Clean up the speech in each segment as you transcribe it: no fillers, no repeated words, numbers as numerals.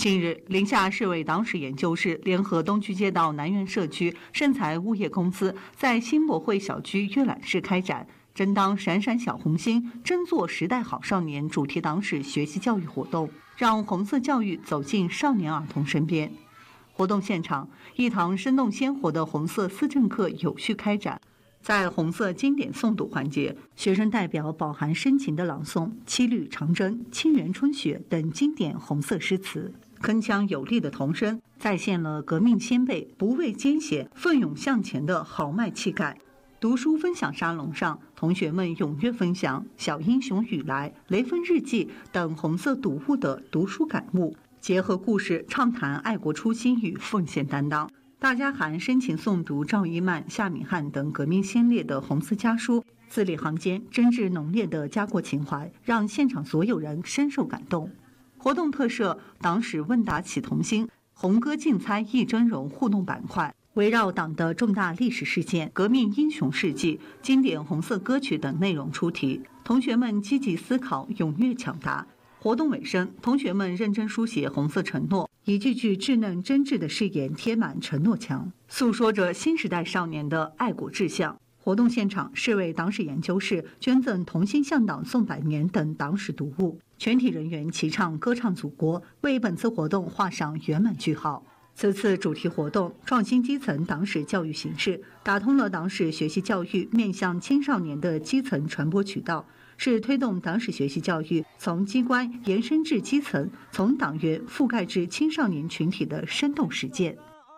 近日，临夏市委党史研究室联合东区街道南苑社区盛才物业公司，在新博会小区阅览室开展“真当闪闪小红星，真做时代好少年”主题党史学习教育活动，让红色教育走进少年儿童身边。活动现场，一堂生动鲜活的红色思政课有序开展。在红色经典诵读环节，学生代表饱含深情的朗诵《七律长征》《沁园春雪》等经典红色诗词，铿锵有力的童声再现了革命先辈不畏艰险、奋勇向前的豪迈气概。读书分享沙龙上，同学们踊跃分享《小英雄雨来》《雷锋日记》等红色读物的读书感悟，结合故事畅谈爱国初心与奉献担当。大家还深情诵读赵一曼、夏敏汉等革命先烈的红色家书，字里行间真挚浓烈的家国情怀，让现场所有人深受感动。活动特设党史问答启童心、红歌竞猜一峥嵘互动板块，围绕党的重大历史事件、革命英雄事迹、经典红色歌曲等内容出题，同学们积极思考，踊跃抢答。活动尾声，同学们认真书写红色承诺，一句句稚嫩真挚的誓言贴满承诺墙，诉说着新时代少年的爱国志向。活动现场，市委党史研究室捐赠《同心向党颂百年》等党史读物，全体人员齐唱歌唱祖国，为本次活动画上圆满句号。此次主题活动创新基层党史教育形式，打通了党史学习教育面向青少年的基层传播渠道，是推动党史学习教育从机关延伸至基层，从党员覆盖至青少年群体的生动实践。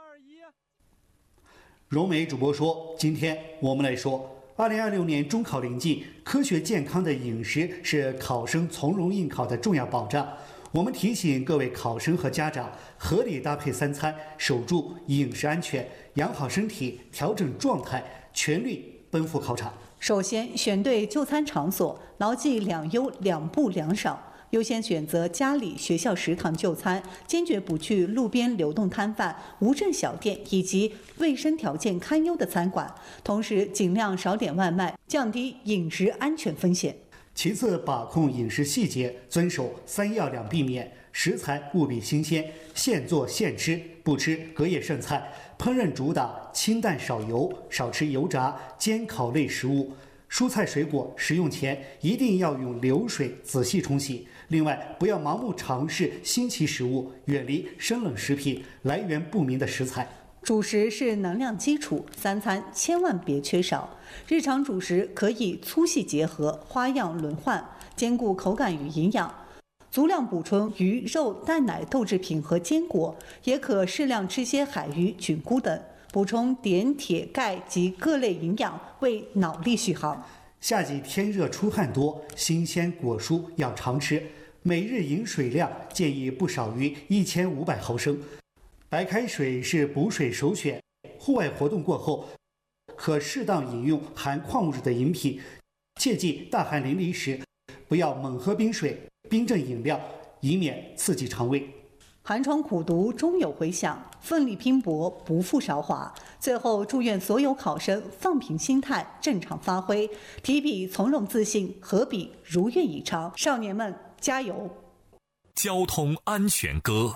荣美主播说，今天我们来说2026年中考临近，科学健康的饮食是考生从容应考的重要保障。我们提醒各位考生和家长，合理搭配三餐，守住饮食安全，养好身体，调整状态，全力奔赴考场。 首先，选对就餐场所，牢记2优2不2少，优先选择家里、学校食堂就餐，坚决不去路边流动摊贩、无证小店以及卫生条件堪忧的餐馆，同时尽量少点外卖，降低饮食安全风险。 其次，把控饮食细节，遵守3要2避免，食材务必新鲜，现做现吃，不吃隔夜剩菜。烹饪主打清淡少油，少吃油炸、煎烤类食物。蔬菜水果食用前一定要用流水仔细冲洗。另外，不要盲目尝试新奇食物，远离生冷食品、来源不明的食材。 主食是能量基础，3餐千万别缺少。日常主食可以粗细结合，花样轮换，兼顾口感与营养。足量补充鱼、肉、蛋奶、豆制品和坚果，也可适量吃些海鱼、菌菇等，补充碘、铁、钙及各类营养，为脑力续航。 夏季天热出汗多，新鲜果蔬要常吃，每日饮水量建议不少于1500毫升。白开水是补水首选，户外活动过后可适当饮用含矿物质的饮品，切记大汗淋漓时不要猛喝冰水、冰镇饮料，以免刺激肠胃。 寒窗苦读终有回响，奋力拼搏不负韶华。最后，祝愿所有考生放平心态，正常发挥，提笔从容自信，合笔如愿以偿。少年们加油！ 交通安全歌。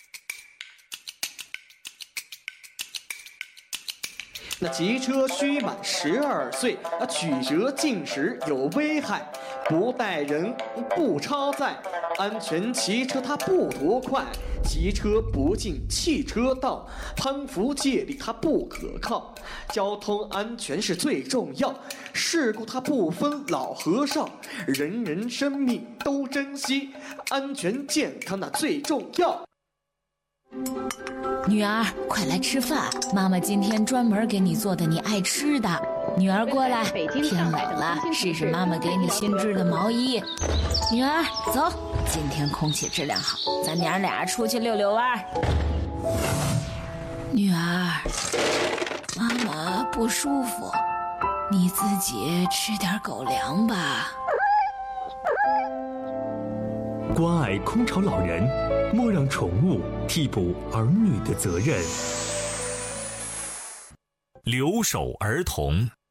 那骑车须满12岁，曲折进食有危害，不带人不超载，安全骑车它不夺快，骑车不进汽车道，攀扶借力它不可靠，交通安全是最重要，事故它不分老和少，人人生命都珍惜，安全健康那最重要。 女儿，快来吃饭，妈妈今天专门给你做的你爱吃的。女儿过来，天冷了，试试妈妈给你新织的毛衣。女儿，走，今天空气质量好，咱娘俩出去溜溜弯。女儿，妈妈不舒服，你自己吃点狗粮吧。 关爱空巢老人，莫让宠物替补儿女的责任。留守儿童。